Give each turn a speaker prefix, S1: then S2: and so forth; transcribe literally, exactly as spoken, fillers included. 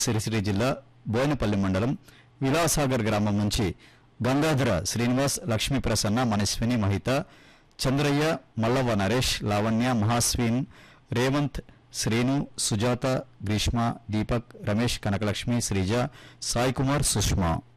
S1: సిరిసిరి జిల్లా బోయినపల్లి మండలం విలాసాగర్ గ్రామం నుంచి గంగాధర శ్రీనివాస్, లక్ష్మీ ప్రసన్న, మనస్విని, మహిత, చంద్రయ్య, మల్లవ నరేష్, లావణ్య, మహాస్విన్, రేవంత్, శ్రీను, సుజాత, గ్రీష్మ, దీపక్, రమేష్, కనకలక్ష్మి, శ్రీజ, సాయి కుమార్, సుష్మా.